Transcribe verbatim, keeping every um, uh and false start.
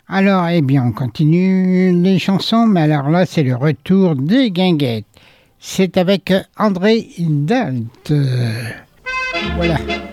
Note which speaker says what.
Speaker 1: Alors, eh bien, on continue les chansons, mais alors là, c'est le retour des Guinguettes. C'est avec André Dalt. Voilà.